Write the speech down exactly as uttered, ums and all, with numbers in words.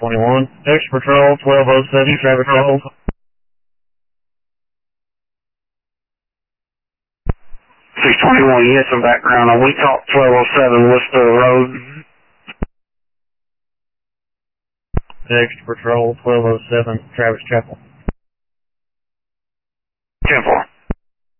twenty-one. Extra Patrol, twelve oh seven, Travis Chapel. six twenty-one, you had some background on We Talk twelve oh seven, Worcester Road. Extra Patrol, twelve oh seven, Travis Chapel.